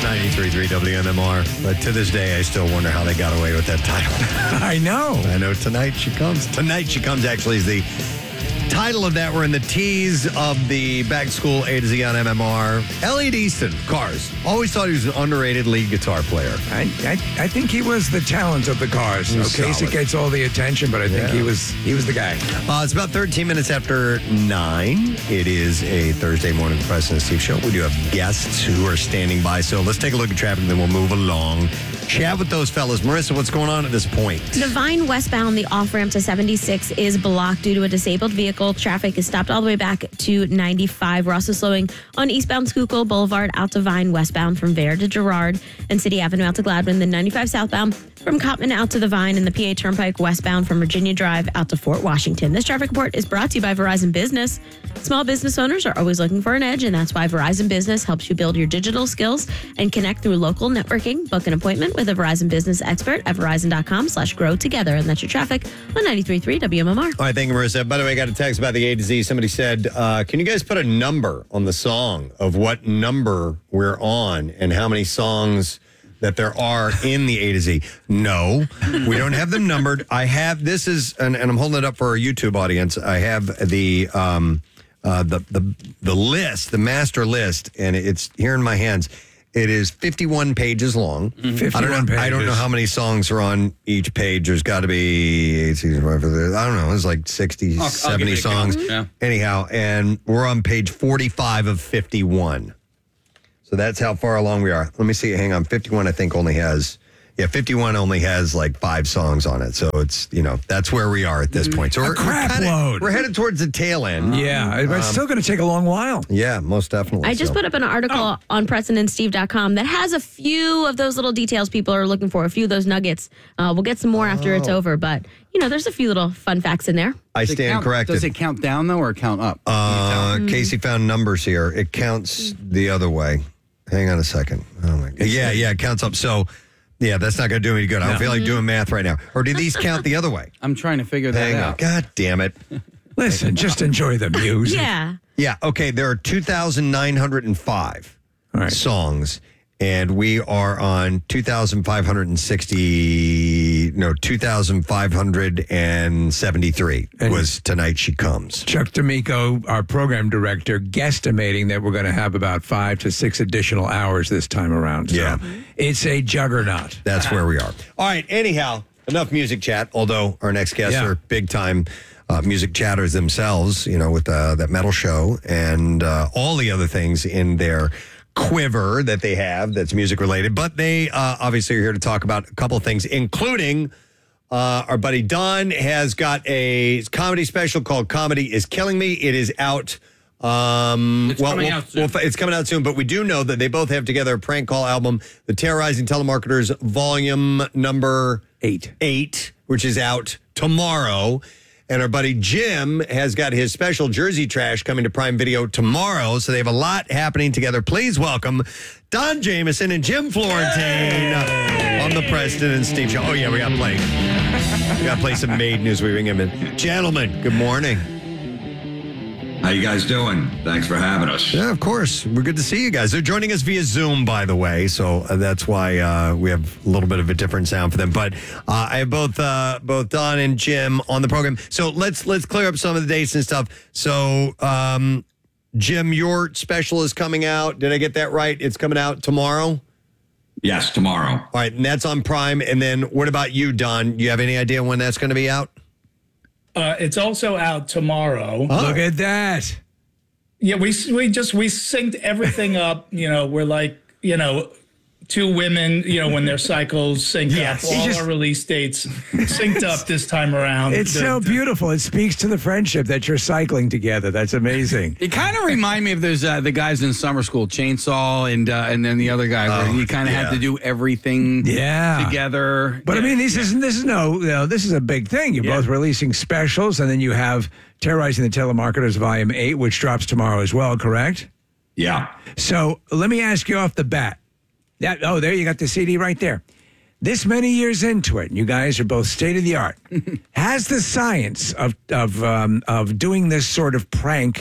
93.3 WMMR. But to this day, I still wonder how they got away with that title. I know. Tonight She Comes. Tonight She Comes actually is the title of that. We're in the tease of the Back to School A to Z on MMR. Elliot Easton, Cars. Always thought he was an underrated lead guitar player. I think he was the talent of the Cars. Kasich gets all the attention, but I think he was the guy. It's about 13 minutes after 9. It is a Thursday morning Preston and Steve show. We do have guests who are standing by. So let's take a look at traffic, then we'll move along. Chat with those fellas. Marissa, what's going on at this point? The Vine westbound, the off-ramp to 76 is blocked due to a disabled vehicle. Traffic is stopped all the way back to 95. We're also slowing on eastbound Schuylkill Boulevard out to Vine westbound from Vare to Girard and City Avenue out to Gladwin. The 95 southbound from Cottman out to the Vine and the PA Turnpike westbound from Virginia Drive out to Fort Washington. This traffic report is brought to you by Verizon Business. Small business owners are always looking for an edge, and that's why Verizon Business helps you build your digital skills and connect through local networking. Book an appointment with a Verizon Business expert at verizon.com/grow together. And that's your traffic on 93.3 WMMR. All right, thank you, Marissa. By the way, I got a text about the A to Z. Somebody said, can you guys put a number on the song of what number we're on and how many songs that there are in the A to Z? No, we don't have them numbered. I have, this is, and I'm holding it up for our YouTube audience. I have the list, the master list, and it's here in my hands. It is 51 pages long. 51 pages. I don't know how many songs are on each page. There's got to be 8 seasons. I don't know. It's like 60, 70 songs. Yeah. Anyhow, and we're on page 45 of 51. So that's how far along we are. Let me see. Hang on. 51, I think, only has... Yeah, 51 only has like 5 songs on it. So it's, that's where we are at this point. So we're headed towards the tail end. Yeah, but it's still going to take a long while. Yeah, most definitely. I just put up an article on PrestonandSteve.com that has a few of those little details people are looking for, a few of those nuggets. We'll get some more after it's over, but, there's a few little fun facts in there. I stand corrected. Does it count down, though, or count up? Casey found numbers here. It counts the other way. Hang on a second. Oh, my God. Yeah, it counts up. So... Yeah, that's not going to do any good. I don't feel like doing math right now. Or do these count the other way? I'm trying to figure that out. God damn it. Listen, just enjoy the music. Yeah. Yeah, okay, there are 2,905 songs, and we are on 2,573 was Tonight She Comes. Chuck D'Amico, our program director, guesstimating that we're going to have about 5 to 6 additional hours this time around. So it's a juggernaut. That's where we are. All right, anyhow, enough music chat, although our next guests are big-time music chatters themselves, with that metal show and all the other things in their quiver that they have that's music related. But they obviously are here to talk about a couple of things, including our buddy Don has got a comedy special called Comedy is Killing Me. It is out. It's coming out soon. It's coming out soon, but we do know that they both have together a prank call album, The Terrorizing Telemarketers Volume number 8, which is out tomorrow. And our buddy Jim has got his special Jersey Trash coming to Prime Video tomorrow. So they have a lot happening together. Please welcome Don Jamieson and Jim Florentine on the Preston and Steve Show. Oh, yeah, we got to play. We got to play some Maiden as we bring him in. Gentlemen, good morning. How you guys doing? Thanks for having us. Yeah, of course. We're good to see you guys. They're joining us via Zoom, by the way, so that's why we have a little bit of a different sound for them. But I have both Don and Jim on the program. So let's clear up some of the dates and stuff. So, Jim, your special is coming out. Did I get that right? It's coming out tomorrow? Yes, tomorrow. All right, and that's on Prime. And then what about you, Don? You have any idea when that's going to be out? It's also out tomorrow. Oh. Look at that. Yeah, we synced everything up. We're like, two women, when their cycles sync up. All our release dates synced up this time around. It's so beautiful. It speaks to the friendship that you're cycling together. That's amazing. It kind of remind me of those the guys in summer school, Chainsaw, and then the other guy where you kind of had to do everything together. But I mean, this is a big thing. You're both releasing specials, and then you have Terrorizing the Telemarketers Volume 8, which drops tomorrow as well, correct? Yeah. So let me ask you off the bat. There you got the CD right there. This many years into it, and you guys are both state of the art. Has the science of doing this sort of prank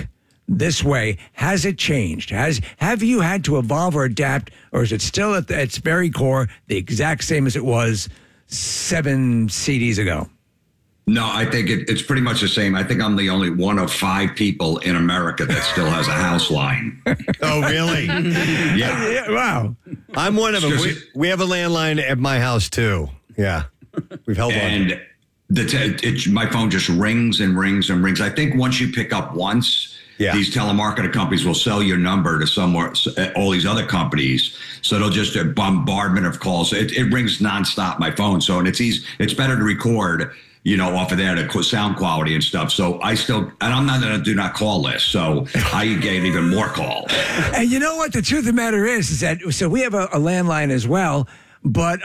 this way. Has it changed? Have you had to evolve or adapt, or is it still at its very core the exact same as it was 7 CDs ago? No, I think it's pretty much the same. I think I'm the only one of 5 people in America that still has a house line. Oh, really? Yeah. Wow. I'm one of them. We have a landline at my house, too. Yeah. We've held on. And my phone just rings and rings and rings. I think once you pick up once, these telemarketer companies will sell your number to all these other companies. So they'll just a bombardment of calls. It rings nonstop, my phone. So, and it's better to record, off of there, the sound quality and stuff. So and I'm not on a do not call list. So I get even more calls. And you know what? The truth of the matter is that, so we have a landline as well, but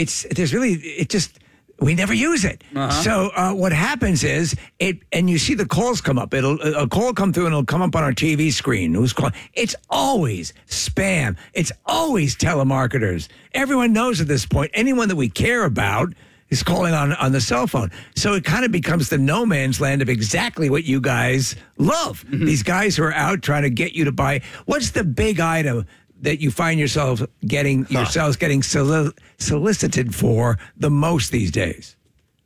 we never use it. So what happens is and you see the calls come up. A call come through and it'll come up on our TV screen. Who's calling? It's always spam. It's always telemarketers. Everyone knows at this point, anyone that we care about is calling on the cell phone. So it kind of becomes the no man's land of exactly what you guys love. Mm-hmm. These guys who are out trying to get you to buy. What's the big item that you find yourselves getting solicited for the most these days?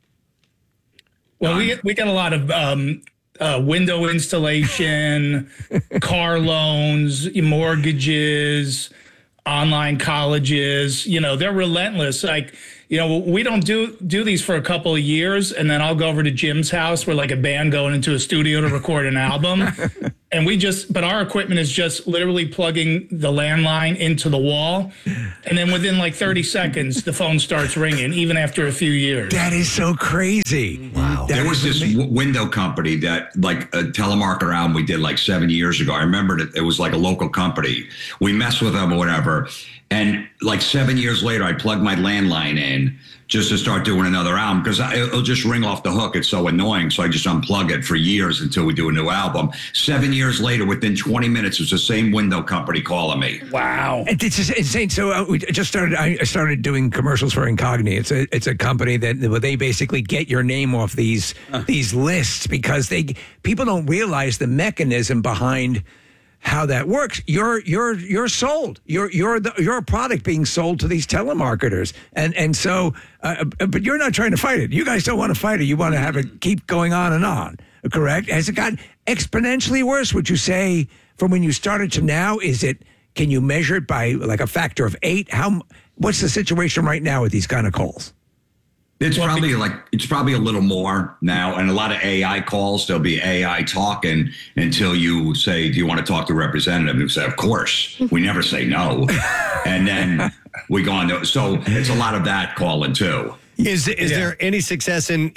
Well, we get a lot of window installation, car loans, mortgages, online colleges. They're relentless. Like, we don't do these for a couple of years, and then I'll go over to Jim's house. We're like a band going into a studio to record an album. And but our equipment is just literally plugging the landline into the wall. And then within like 30 seconds, the phone starts ringing, even after a few years. That is so crazy. Wow. There was this window company that, like a telemarketer album we did like 7 years ago. I remember it was like a local company. We messed with them or whatever. And like 7 years later, I plugged my landline in just to start doing another album because it'll just ring off the hook. It's so annoying. So I just unplug it for years until we do a new album. 7 years later, within 20 minutes, it's the same window company calling me. Wow. It's just insane. So I started doing commercials for Incogni. It's a company that they basically get your name off these lists because people don't realize the mechanism behind how that works. You're sold. You're a product being sold to these telemarketers, and so but you're not trying to fight it. You guys don't want to fight it. You want to have it keep going on and on. Correct? Has it gotten exponentially worse? Would you say from when you started to now? Can you measure it by like a factor of 8? What's the situation right now with these kind of calls? It's probably a little more now, and a lot of AI calls. There'll be AI talking until you say, "Do you want to talk to a representative?" And you say, "Of course." We never say no, and then we go on. So it's a lot of that calling too. Is there any success in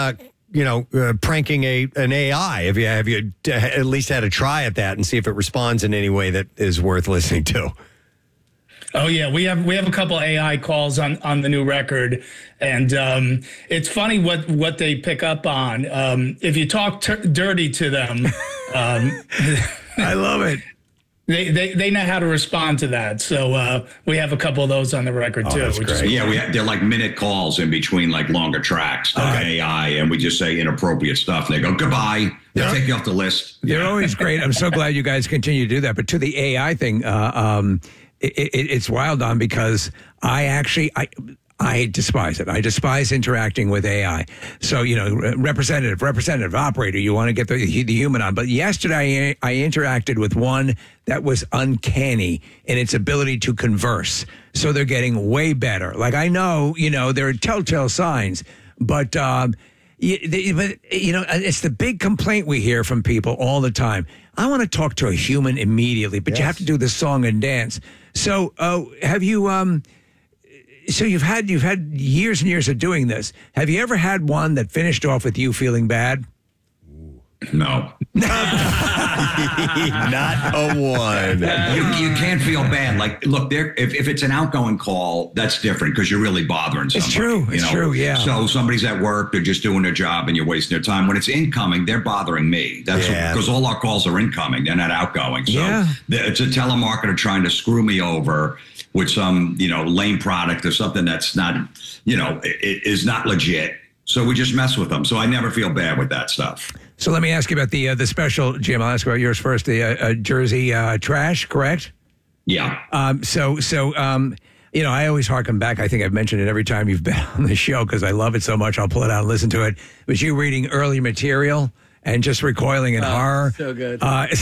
pranking an AI? Have you at least had a try at that and see if it responds in any way that is worth listening to? Oh yeah, we have a couple AI calls on the new record, and it's funny what they pick up on. If you talk dirty to them, I love it. They know how to respond to that. So we have a couple of those on the record too. That's great. They're like minute calls in between like longer tracks. AI, and we just say inappropriate stuff. And they go goodbye. They'll take you off the list. They're always great. I'm so glad you guys continue to do that. But to the AI thing, it's wild on because I despise it. I despise interacting with AI. So, representative, operator, you want to get the human on. But yesterday I interacted with one that was uncanny in its ability to converse. So they're getting way better. Like I know, there are telltale signs, but it's the big complaint we hear from people all the time. I want to talk to a human immediately, but you have to do the song and dance. So, have you? So you've had years and years of doing this. Have you ever had one that finished off with you feeling bad? No. Not a one. You can't feel bad. Like, look, if it's an outgoing call, that's different because you're really bothering somebody. It's true, yeah. So somebody's at work, they're just doing their job and you're wasting their time. When it's incoming, they're bothering me. That's because all our calls are incoming. They're not outgoing. So it's a telemarketer trying to screw me over with some, lame product or something that's not, it is not legit. So we just mess with them. So I never feel bad with that stuff. So let me ask you about the special, Jim. I'll ask about yours first. The Jersey Trash, correct? Yeah. I always harken back. I think I've mentioned it every time you've been on the show because I love it so much. I'll pull it out and listen to it. It was you reading early material and just recoiling in horror. So good.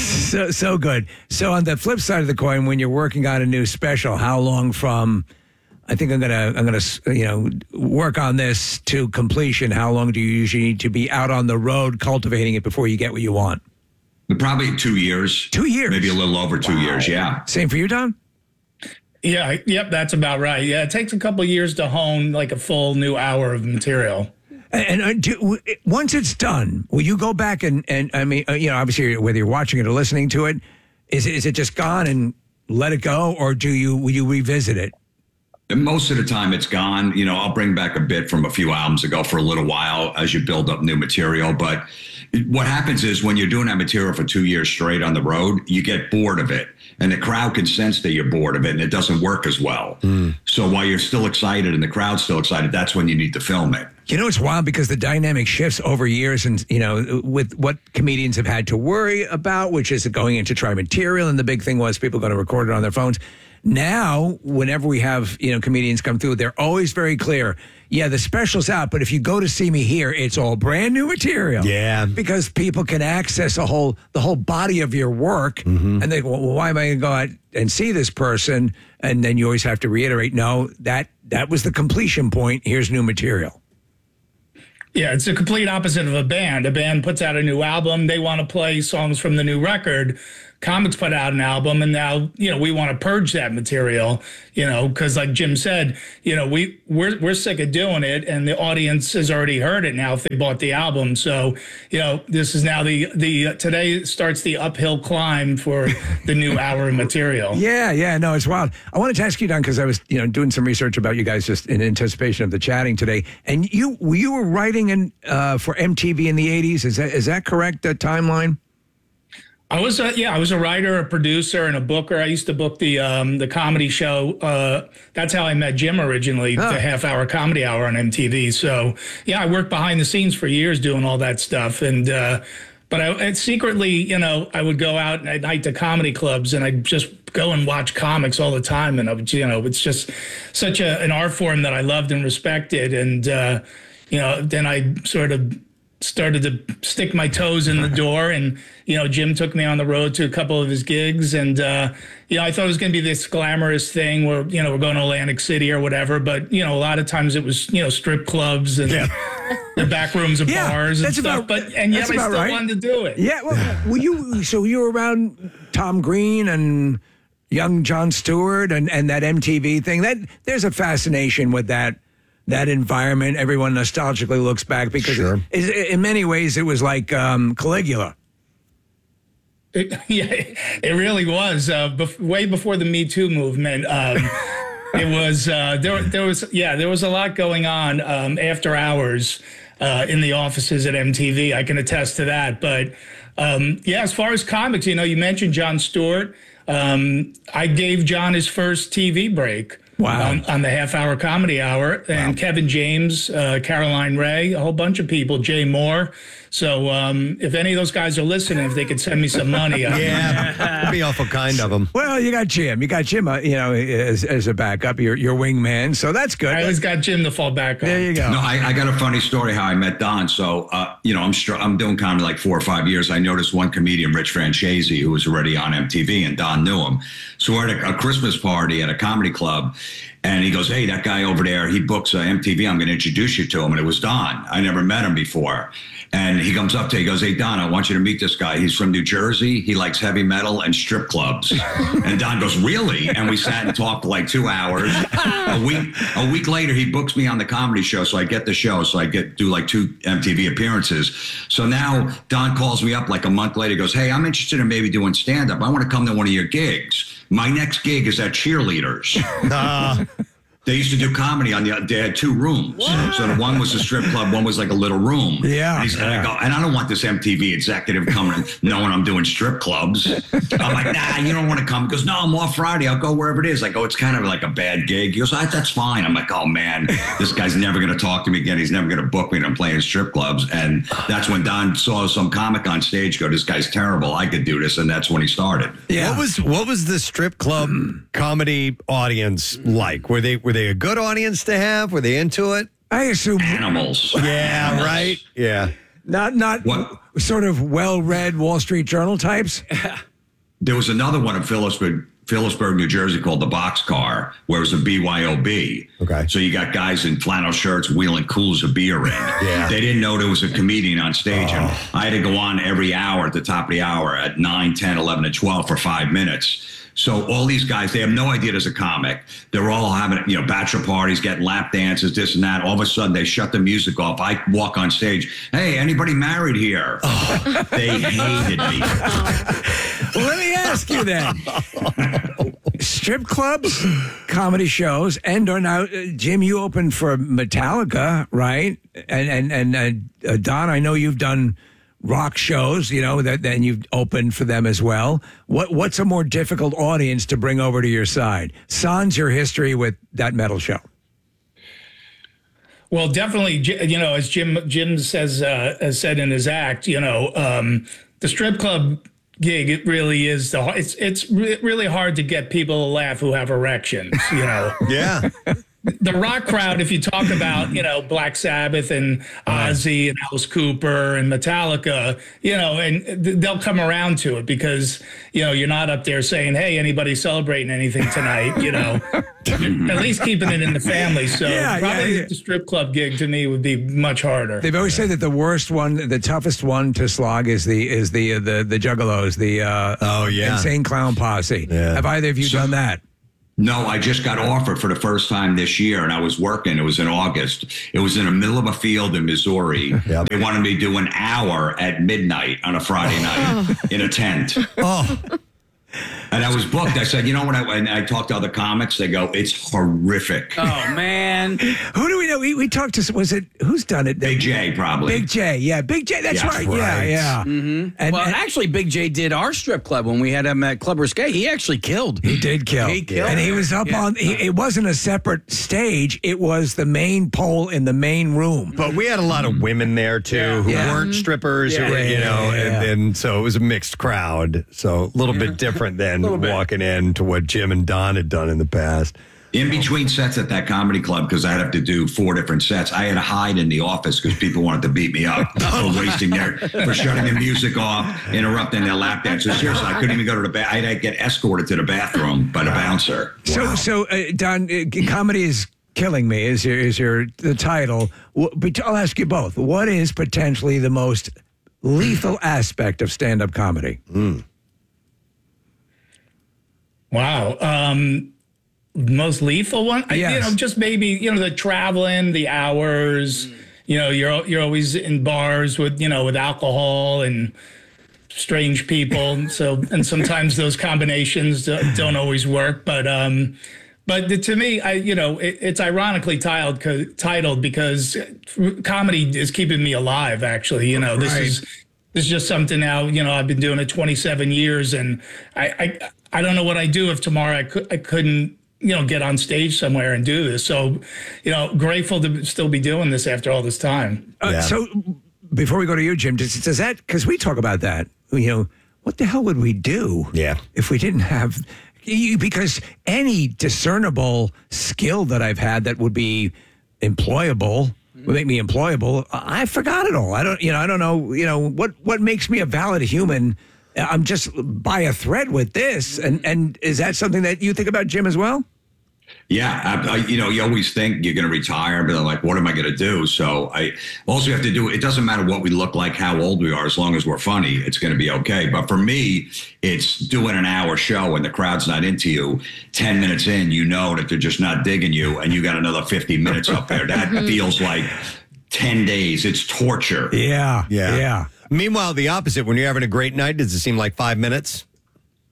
So good. So on the flip side of the coin, when you're working on a new special, how long from I think I'm gonna work on this to completion, how long do you usually need to be out on the road cultivating it before you get what you want? Probably 2 years. 2 years. Maybe a little over 2 years, yeah. Same for you, Don? Yeah, yep, that's about right. Yeah, it takes a couple of years to hone like a full new hour of material. And once it's done, will you go back and I mean, obviously whether you're watching it or listening to it, is it just gone and let it go, or will you revisit it? Most of the time it's gone. I'll bring back a bit from a few albums ago for a little while as you build up new material. But what happens is when you're doing that material for 2 years straight on the road, you get bored of it. And the crowd can sense that you're bored of it and it doesn't work as well. So while you're still excited and the crowd's still excited, that's when you need to film it. It's wild because the dynamic shifts over years and, with what comedians have had to worry about, which is going into try material. And the big thing was people going to record it on their phones. Now, whenever we have, comedians come through, they're always very clear. Yeah, the special's out, but if you go to see me here, it's all brand new material. Yeah. Because people can access the whole body of your work. And they go, well, why am I going to go out and see this person? And then you always have to reiterate, no, that was the completion point. Here's new material. Yeah, it's the complete opposite of a band. A band puts out a new album. They want to play songs from the new record. Comics put out an album, and now, we want to purge that material, because like Jim said, we're sick of doing it, and the audience has already heard it now if they bought the album. So, this is now today starts the uphill climb for the new hour of material. Yeah, no, it's wild. I wanted to ask you, Don, because I was, doing some research about you guys just in anticipation of the chatting today, and you were writing for MTV in the 80s. Is that correct, that timeline? I was a writer, a producer, and a booker. I used to book the comedy show. That's how I met Jim originally, the half-hour comedy hour on MTV. So, yeah, I worked behind the scenes for years doing all that stuff. And but I secretly, I would go out at night to comedy clubs, and I'd just go and watch comics all the time. And I would, it's just such an art form that I loved and respected. And then I sort of started to stick my toes in the door, and Jim took me on the road to a couple of his gigs, and I thought it was going to be this glamorous thing where we're going to Atlantic City or whatever, but a lot of times it was strip clubs and the back rooms of bars and stuff. Yet I still wanted to do it. Yeah, well, you were around Tom Green and young Jon Stewart and that MTV thing. That there's a fascination with that environment. Everyone nostalgically looks back because in many ways it was like Caligula. It really was. Way before the Me Too movement, it was there was a lot going on after hours in the offices at MTV. I can attest to that. But as far as comics, you mentioned Jon Stewart. I gave John his first TV break. Wow. On the half-hour comedy hour. And Kevin James, Caroline Ray, a whole bunch of people, Jay Moore. So if any of those guys are listening, if they could send me some money. That'd be awful kind of them. Well, you got Jim. As a backup, your wingman. So that's good. I always got Jim to fall back on. There you go. No, I got a funny story how I met Don. So, I'm doing comedy like 4 or 5 years. I noticed one comedian, Rich Franchese, who was already on MTV, and Don knew him. So we're at a Christmas party at a comedy club, and he goes, "Hey, that guy over there, he books MTV. I'm going to introduce you to him." And it was Don. I never met him before. And he comes up to me, he goes, "Hey, Don, I want you to meet this guy. He's from New Jersey. He likes heavy metal and strip clubs." And Don goes, "Really?" And we sat and talked for like 2 hours. A week later, he books me on the comedy show. So I get the show. So I do like 2 MTV appearances. So now Don calls me up like a month later. He goes, "Hey, I'm interested in maybe doing stand-up. I want to come to one of your gigs. My next gig is at Cheerleaders." They used to do comedy they had 2 rooms. What? So the one was a strip club, one was like a little room. Yeah. And, and I don't want this MTV executive coming knowing I'm doing strip clubs. I'm like, nah, you don't want to come. He goes, no, I'm off Friday. I'll go wherever it is. I go, it's kind of like a bad gig. He goes, that's fine. I'm like, oh man, this guy's never going to talk to me again. He's never going to book me and I'm playing strip clubs. And that's when Don saw some comic on stage go, this guy's terrible. I could do this. And that's when he started. Yeah. What was the strip club comedy audience like? Were they a good audience to have? Were they into it? I assume animals. Yeah, right. Yeah. Not what? Sort of well-read Wall Street Journal types. There was another one in Phillipsburg, New Jersey called the Boxcar, where it was a BYOB. Okay. So you got guys in flannel shirts wheeling coolers of beer in. Yeah. They didn't know there was a comedian on stage. And I had to go on every hour at the top of the hour at 9, 10, 11, and 12 for 5 minutes. So all these guys, they have no idea there's a comic. They're all having, bachelor parties, getting lap dances, this and that. All of a sudden, they shut the music off. I walk on stage. Hey, anybody married here? They hated me. Well, let me ask you then. Strip clubs, comedy shows, and or now, Jim, you opened for Metallica, right? And Don, I know you've done rock shows, then you've opened for them as well. What's a more difficult audience to bring over to your side? Sans your history with that metal show. Well, definitely, as Jim says, has said in his act, the strip club gig, it really is it's really hard to get people to laugh who have erections, Yeah. The rock crowd, if you talk about, Black Sabbath and Ozzy and Alice Cooper and Metallica, and they'll come around to it because, you're not up there saying, hey, anybody celebrating anything tonight, at least keeping it in the family. So the strip club gig to me would be much harder. They've always said that the worst one, the toughest one to slog is the Juggalos, the Insane Clown Posse. Yeah. Have either of you done that? No, I just got offered for the first time this year, and I was working. It was in August. It was in the middle of a field in Missouri. Yep. They wanted me to do an hour at midnight on a Friday night in a tent. And I was booked. I said, when I talked to other comics, they go, it's horrific. Oh, man. Who do we know? We talked to, who's done it? Big J, probably. Big J, yeah. Big J, that's right. Yeah. Mm-hmm. And actually, Big J did our strip club when we had him at Club Risque. He actually killed. He did kill. He killed. And he was up on, it wasn't a separate stage. It was the main pole in the main room. But we had a lot of women there, too, who weren't strippers, and so it was a mixed crowd. So a little bit different than walking in to what Jim and Don had done in the past. In between sets at that comedy club, because I'd have to do 4 different sets, I had to hide in the office because people wanted to beat me up for shutting the music off, interrupting their lap dance. So seriously, I couldn't even go to the bathroom. I had to get escorted to the bathroom by the bouncer. Wow. So Don, comedy is killing me is the title. But I'll ask you both. What is potentially the most lethal aspect of stand-up comedy? Wow. Most lethal one? Yes. Just maybe, the traveling, the hours, you're always in bars with alcohol and strange people. So, and sometimes those combinations don't always work. But to me, it's ironically titled because comedy is keeping me alive, actually. This is just something now, I've been doing it 27 years and I don't know what I'd do if tomorrow I couldn't, get on stage somewhere and do this. So, grateful to still be doing this after all this time. So before we go to you, Jim, does that, because we talk about that, what the hell would we do if we didn't have, because any discernible skill that I've had that would be employable, would make me employable, I forgot it all. I don't know, what makes me a valid human. I'm just by a thread with this. And is that something that you think about, Jim, as well? Yeah. You always think you're going to retire, but like, what am I going to do? So also have to do, it doesn't matter what we look like, how old we are, as long as we're funny, it's going to be okay. But for me, it's doing an hour show and the crowd's not into you. 10 minutes in, that they're just not digging you and you got another 50 minutes up there. That feels like 10 days. It's torture. Yeah. Meanwhile, the opposite, when you're having a great night, does it seem like 5 minutes?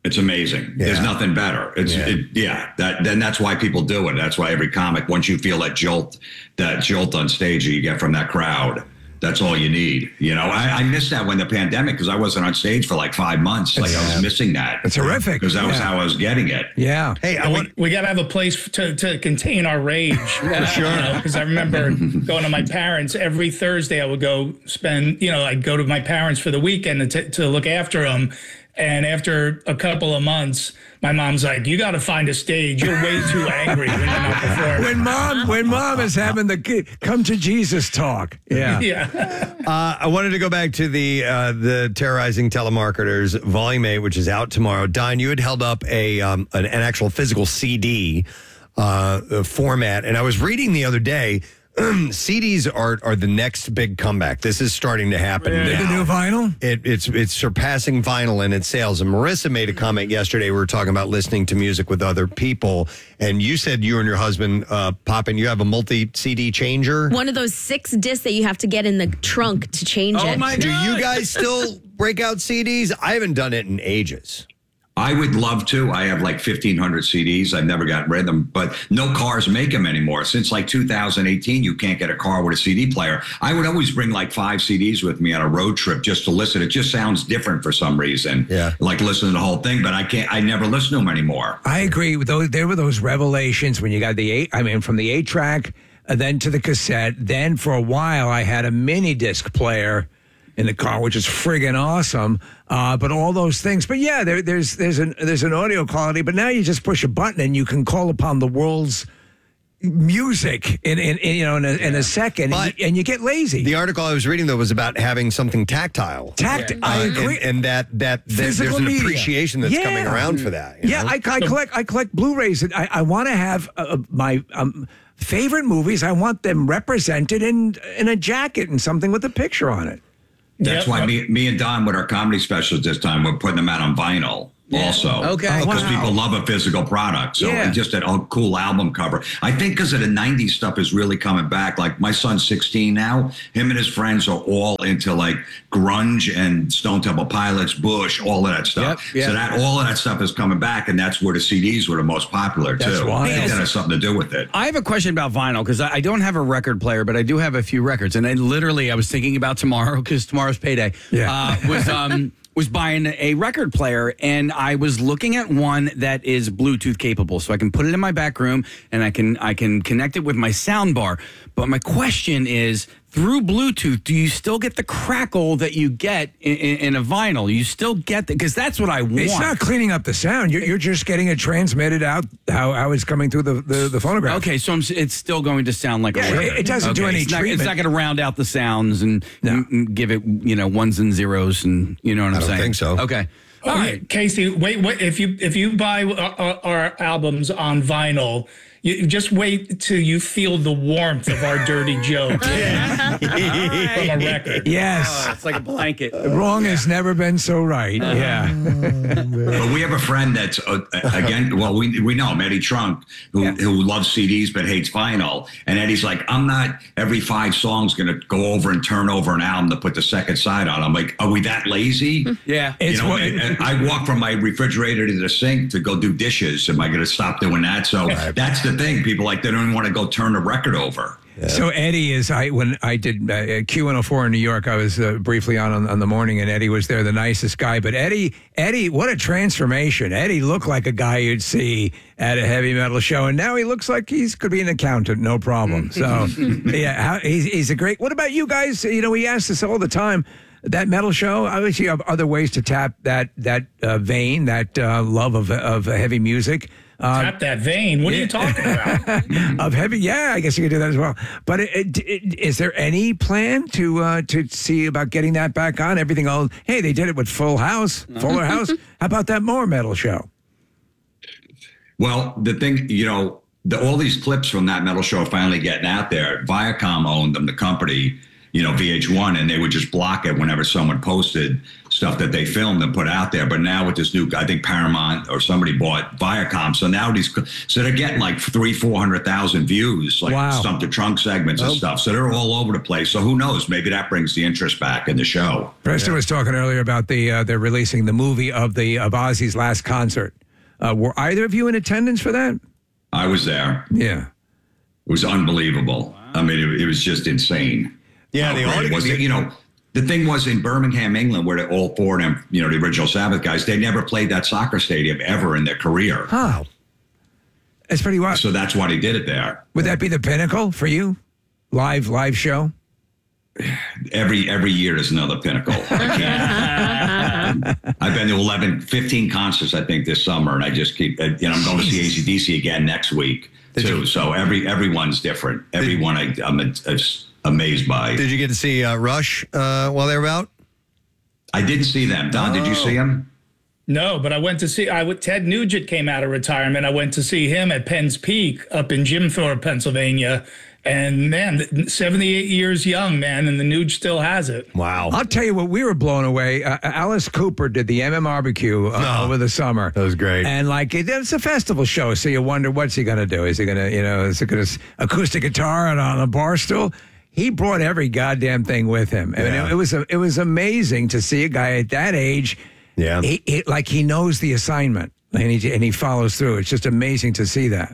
It's amazing. There's nothing better. Then that's why people do it. That's why every comic, once you feel that jolt on stage that you get from that crowd, that's all you need. I missed that when the pandemic, because I wasn't on stage for like 5 months. I was missing that. It's horrific. Because that was how I was getting it. Yeah. Hey, we got to have a place to contain our rage. For sure. Because I remember going to my parents every Thursday. I would go spend, I'd go to my parents for the weekend to look after them. And after a couple of months, my mom's like, "You got to find a stage. You're way too angry when you're not performing." When mom is having the come to Jesus talk. Yeah. Yeah. I wanted to go back to the Terrorizing Telemarketers Volume 8, which is out tomorrow. Don, you had held up an actual physical CD format, and I was reading the other day. CDs are the next big comeback. This is starting to happen. The new vinyl? It's surpassing vinyl in its sales. And Marissa made a comment yesterday. We were talking about listening to music with other people. And you said you and your husband, Poppin, you have a multi-CD changer? One of those 6 discs that you have to get in the trunk to change it. Oh, my God. Do you guys still break out CDs? I haven't done it in ages. I would love to. I have like 1,500 CDs. I've never gotten rid of them, but no cars make them anymore. Since like 2018, you can't get a car with a CD player. I would always bring like 5 CDs with me on a road trip just to listen. It just sounds different for some reason. Yeah. Like listening to the whole thing, but I never listen to them anymore. I agree with those. There were those revelations when you got from the 8-track, then to the cassette. Then for a while, I had a mini disc player in the car, which is friggin' awesome. But all those things. But yeah, there's an audio quality. But now you just push a button and you can call upon the world's music in a second, and you get lazy. The article I was reading though was about having something tactile. I agree, and that there's an media. appreciation that's coming around for that. Yeah, I collect Blu-rays. I want to have my favorite movies. I want them represented in a jacket and something with a picture on it. That's why me and Don, with our comedy specials this time, we're putting them out on vinyl also. Okay. Because people love a physical product. So just a cool album cover. I think because of the 90s stuff is really coming back. Like my son's 16 now. Him and his friends are all into like grunge and Stone Temple Pilots, Bush, all of that stuff. Yep. So all of that stuff is coming back, and that's where the CDs were the most popular too. That's why. I think that has something to do with it. I have a question about vinyl because I don't have a record player, but I do have a few records. And I was thinking about tomorrow because tomorrow's payday. Yeah. Was buying a record player, and I was looking at one that is Bluetooth capable, so I can put it in my back room and I can connect it with my sound bar. But my question is, through Bluetooth, do you still get the crackle that you get in a vinyl? You still get that? Because that's what I want. It's not cleaning up the sound. You're just getting it transmitted out how it's coming through the phonograph. Okay, so it's still going to sound like a record. It doesn't do any treatment. It's not going to round out the sounds and give it ones and zeros and you know what I'm saying? I don't think so. Okay. All right, Casey. Wait. If you buy our albums on vinyl, you just wait till you feel the warmth of our dirty jokes from a record. Yes, it's like a blanket. Wrong has never been so right. Yeah. But we have a friend that's again. Well, we know him, Eddie Trunk, who loves CDs but hates vinyl. And Eddie's like, I'm not every 5 songs going to go over and turn over an album to put the second side on. I'm like, are we that lazy? Yeah. And I walk from my refrigerator to the sink to go do dishes. Am I going to stop doing that? So that's the thing. People they don't even want to go turn the record over. Yeah. So Eddie when I did Q104 in New York, I was briefly on the morning, and Eddie was there, the nicest guy. But Eddie, what a transformation! Eddie looked like a guy you'd see at a heavy metal show, and now he looks like could be an accountant, no problem. So he's a great. What about you guys? We ask this all the time. That metal show, obviously, you have other ways to tap that vein, that love of heavy music. Tap that vein. What are you talking about? Of heavy, yeah, I guess you could do that as well. But is there any plan to see about getting that back on? Everything old. Hey, they did it with Fuller House. How about that more metal show? Well, the thing, all these clips from that metal show are finally getting out there. Viacom owned them, the company. VH1, and they would just block it whenever someone posted stuff that they filmed and put out there. But now with this new, I think Paramount or somebody bought Viacom, so now they're getting like 300,000-400,000 views, like Stump the Trunk segments and stuff. So they're all over the place. So who knows? Maybe that brings the interest back in the show. Preston was talking earlier about they're releasing the movie of Ozzy's last concert. Were either of you in attendance for that? I was there. Yeah, it was unbelievable. Wow. I mean, it was just insane. Yeah, the thing was in Birmingham, England, where all four of them, the original Sabbath guys, they never played that soccer stadium ever in their career. Oh, that's pretty wild. So that's why they did it there. Would that be the pinnacle for you? Live show? Every year is another pinnacle. I can't. I've been to 15 concerts, I think, this summer, and I just keep, I'm going to see AC/DC again next week, too. So everyone's different. Everyone I'm amazed by. Did you get to see Rush while they were out? I didn't see them. Don, did you see him? No, but I went to see. Ted Nugent came out of retirement. I went to see him at Penn's Peak up in Jim Thorpe, Pennsylvania. And man, 78 years young, man, and the Nuge still has it. Wow. I'll tell you what, we were blown away. Alice Cooper did the barbecue over the summer. That was great. And it's a festival show, so you wonder, what's he going to do? Is he going to, is it going to acoustic guitar on a bar stool? He brought every goddamn thing with him. I mean, it was amazing to see a guy at that age. Yeah. He knows the assignment and he follows through. It's just amazing to see that.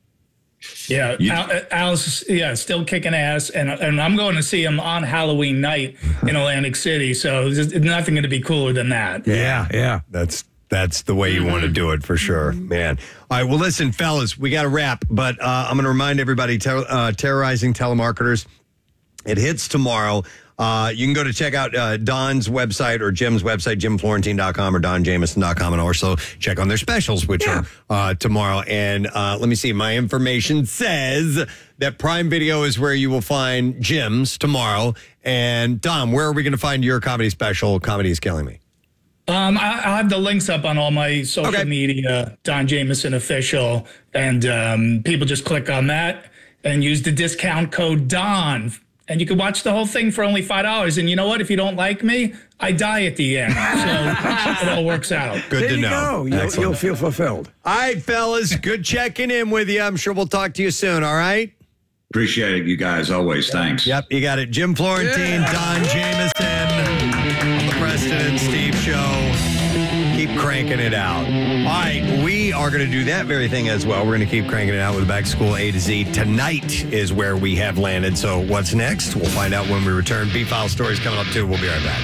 Yeah, Alice, still kicking ass, and I'm going to see him on Halloween night in Atlantic City. So there's nothing going to be cooler than that. Yeah. That's the way you want to do it for sure, man. All right, well, listen, fellas, we got to wrap, but I'm going to remind everybody, Terrorizing Telemarketers, it hits tomorrow. You can go to check out Don's website or Jim's website, jimflorentine.com or donjameson.com, and also check on their specials, which are tomorrow. And let me see. My information says that Prime Video is where you will find Jim's tomorrow. And Don, where are we going to find your comedy special, Comedy is Killing Me? I'll have the links up on all my social media, Don Jameson Official, and people just click on that and use the discount code DON. And you can watch the whole thing for only $5. And you know what? If you don't like me, I die at the end. So it all works out. Good to know. You'll feel fulfilled. All right, fellas. Good checking in with you. I'm sure we'll talk to you soon. All right? Appreciate it, you guys. Always. Thanks. Yep, you got it. Jim Florentine, Don Jameson on the Preston and Steve Show. Keep cranking it out. All right, we are going to do that very thing as well. We're going to keep cranking it out with Back to School A to Z. Tonight is where we have landed. So what's next? We'll find out when we return. B-File stories coming up too. We'll be right back.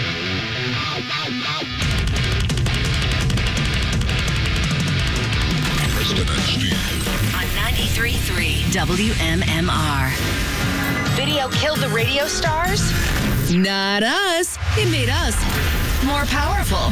Preston and Steve on 93.3 WMMR. Video killed the radio stars? Not us. It made us more powerful.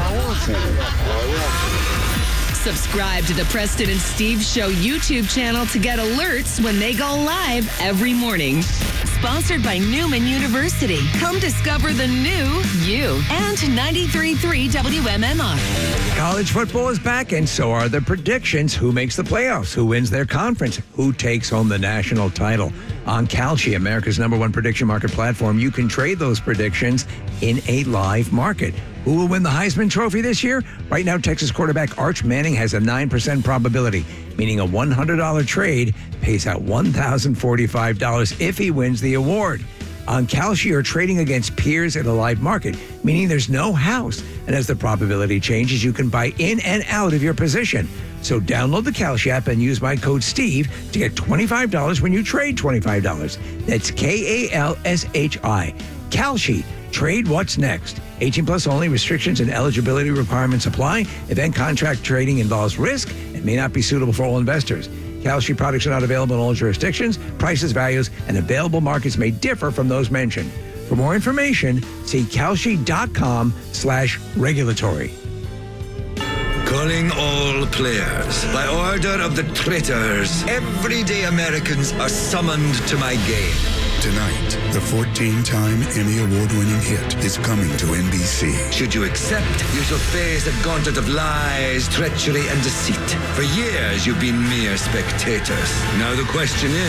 Subscribe to the Preston and Steve Show YouTube channel to get alerts when they go live every morning. Sponsored by Newman University. Come discover the new you and 93.3 WMMR. College football is back, and so are the predictions. Who makes the playoffs? Who wins their conference? Who takes home the national title? On Kalshi, America's #1 prediction market platform, you can trade those predictions in a live market. Who will win the Heisman Trophy this year? Right now, Texas quarterback Arch Manning has a 9% probability, meaning a $100 trade pays out $1,045 if he wins the award. On Kalshi, you're trading against peers in a live market, meaning there's no house. And as the probability changes, you can buy in and out of your position. So download the Kalshi app and use my code STEVE to get $25 when you trade $25. That's KALSHI. Kalshi. Trade what's next. 18 plus only. Restrictions and eligibility requirements apply. Event contract trading involves risk and may not be suitable for all investors. Kalshi products are not available in all jurisdictions. Prices, values, and available markets may differ from those mentioned. For more information, see kalshi.com/regulatory. Calling all players. By order of the traitors, everyday Americans are summoned to my game. Tonight, the 14-time Emmy Award-winning hit is coming to NBC. Should you accept, you shall face a gauntlet of lies, treachery, and deceit. For years, you've been mere spectators. Now the question is,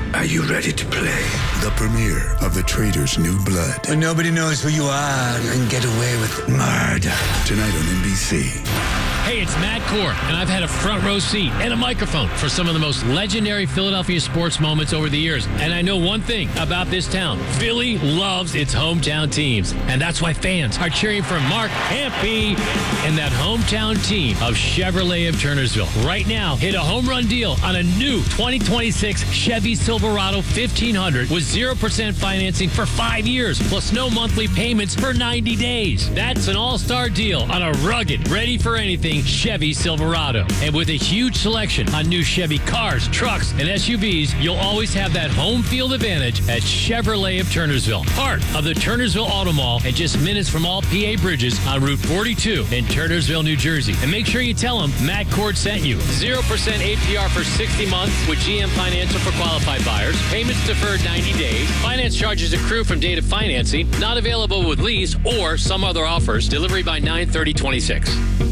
Are you ready to play? The premiere of The Traitor's New Blood. When nobody knows who you are, you can get away with murder. Tonight on NBC. Hey, it's Matt Core, and I've had a front row seat and a microphone for some of the most legendary Philadelphia sports moments over the years. And I know one thing about this town. Philly loves its hometown teams. And that's why fans are cheering for Mark Hampe and that hometown team of Chevrolet of Turnersville. Right now, hit a home run deal on a new 2026 Chevy Silverado 1500 with 0% financing for 5 years, plus no monthly payments for 90 days. That's an all-star deal on a rugged, ready for anything Chevy Silverado. And with a huge selection on new Chevy cars, trucks, and SUVs, you'll always have that home field advantage at Chevrolet of Turnersville. Part of the Turnersville Auto Mall and just minutes from all PA bridges on Route 42 in Turnersville, New Jersey. And make sure you tell them Matt Cord sent you. 0% APR for 60 months with GM Financial for qualified buyers. Payments deferred 90 days. Finance charges accrue from date of financing. Not available with lease or some other offers. Delivery by 9/30/26.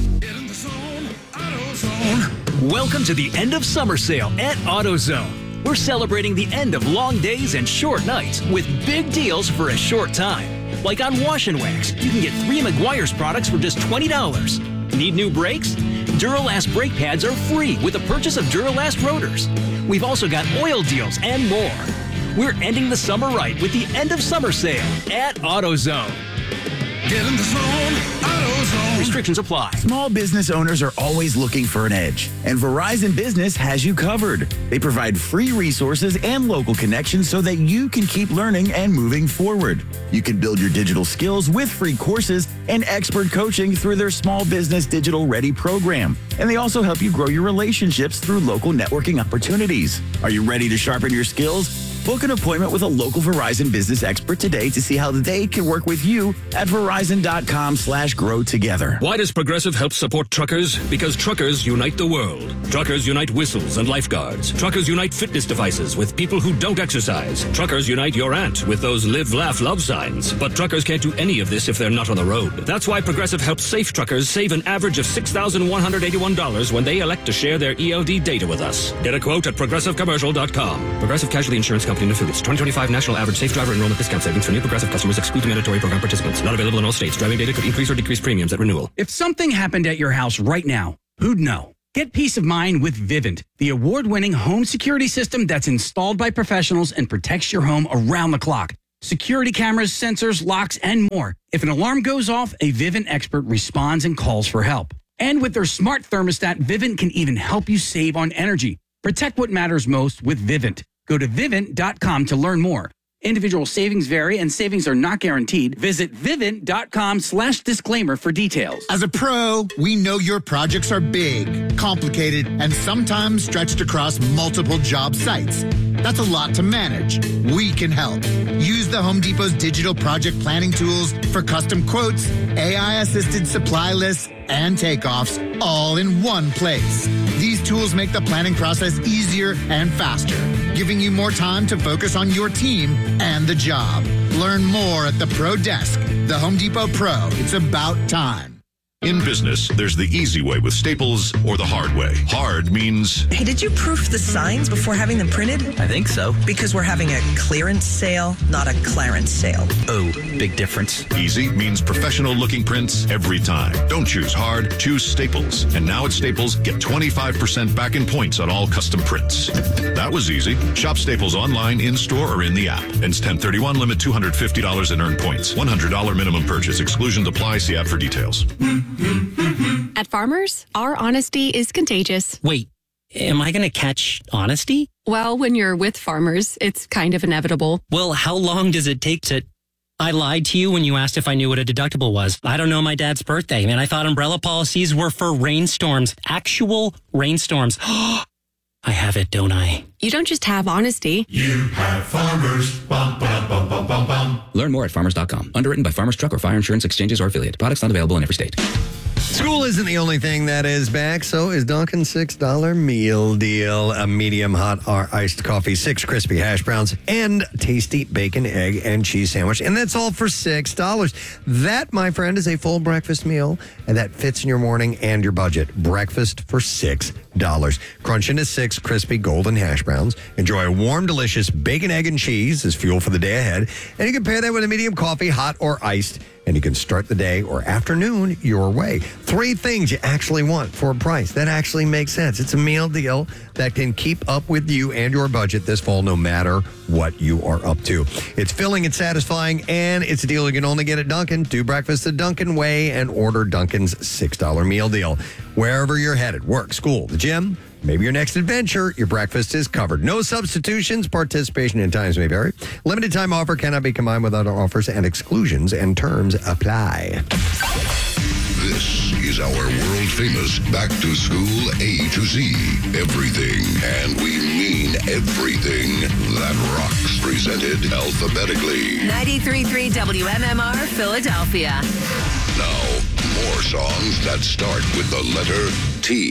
Welcome to the end of summer sale at AutoZone. We're celebrating the end of long days and short nights with big deals for a short time. Like on Wash and Wax, you can get 3 Meguiar's products for just $20. Need new brakes? Duralast brake pads are free with the purchase of Duralast rotors. We've also got oil deals and more. We're ending the summer right with the end of summer sale at AutoZone. Get in the zone, AutoZone. Restrictions apply. Small business owners are always looking for an edge, and Verizon Business has you covered. They provide free resources and local connections so that you can keep learning and moving forward. You can build your digital skills with free courses and expert coaching through their Small Business Digital Ready program. And they also help you grow your relationships through local networking opportunities. Are you ready to sharpen your skills? Book an appointment with a local Verizon business expert today to see how they can work with you at Verizon.com/grow together. Why does Progressive help support truckers? Because truckers unite the world. Truckers unite whistles and lifeguards. Truckers unite fitness devices with people who don't exercise. Truckers unite your aunt with those live, laugh, love signs. But truckers can't do any of this if they're not on the road. That's why Progressive helps safe truckers save an average of $6,181 when they elect to share their ELD data with us. Get a quote at ProgressiveCommercial.com. Progressive Casualty Insurance Company and Affiliates. 2025 National Average Safe Driver Enrollment Discount Savings for new Progressive customers exclude mandatory program participants. Not available in all states. Driving data could increase or decrease premiums at renewal. If something happened at your house right now, who'd know? Get peace of mind with Vivint, the award-winning home security system that's installed by professionals and protects your home around the clock. Security cameras, sensors, locks, and more. If an alarm goes off, a Vivint expert responds and calls for help. And with their smart thermostat, Vivint can even help you save on energy. Protect what matters most with Vivint. Go to Vivint.com to learn more. Individual savings vary and savings are not guaranteed. Visit Vivint.com/disclaimer for details. As a pro, we know your projects are big, complicated, and sometimes stretched across multiple job sites. That's a lot to manage. We can help. Use the Home Depot's digital project planning tools for custom quotes, AI-assisted supply lists, and takeoffs all in one place. These tools make the planning process easier and faster, giving you more time to focus on your team and the job. Learn more at the Pro Desk. The Home Depot Pro. It's about time. In business, there's the easy way with Staples or the hard way. Hard means... Hey, did you proof the signs before having them printed? I think so. Because we're having a clearance sale, not a clarence sale. Oh, big difference. Easy means professional-looking prints every time. Don't choose hard, choose Staples. And now at Staples, get 25% back in points on all custom prints. That was easy. Shop Staples online, in-store, or in the app. Ends 10/31, limit $250 in earned points. $100 minimum purchase. Exclusions apply. See app for details. At Farmers, our honesty is contagious. Wait, am I going to catch honesty? Well, when you're with Farmers, it's kind of inevitable. Well, how long does it take to... I lied to you when you asked if I knew what a deductible was. I don't know my dad's birthday, and I thought umbrella policies were for rainstorms. Actual rainstorms. I have it, don't I? You don't just have honesty. You have Farmers. Bum, bum, bum, bum, bum, bum. Learn more at farmers.com. Underwritten by Farmers Truck or Fire Insurance Exchanges or Affiliate. Products not available in every state. School isn't the only thing that is back, so is Dunkin's $6 meal deal. A medium hot or iced coffee, 6 crispy hash browns, and tasty bacon, egg, and cheese sandwich. And that's all for $6. That, my friend, is a full breakfast meal, and that fits in your morning and your budget. Breakfast for $6. Crunch into 6 crispy golden hash browns. Enjoy a warm, delicious bacon, egg, and cheese as fuel for the day ahead. And you can pair that with a medium coffee, hot or iced. And you can start the day or afternoon your way. 3 things you actually want for a price. That actually makes sense. It's a meal deal that can keep up with you and your budget this fall, no matter what you are up to. It's filling, it's satisfying, and it's a deal you can only get at Dunkin'. Do breakfast the Dunkin' way and order Dunkin's $6 meal deal. Wherever you're headed, work, school, the gym, maybe your next adventure, your breakfast is covered. No substitutions. Participation in times may vary. Limited time offer cannot be combined with other offers, and exclusions and terms apply. This is our world famous back to school A to Z. Everything, and we mean everything, that rocks, presented alphabetically. 93.3 WMMR Philadelphia. Now, more songs that start with the letter T.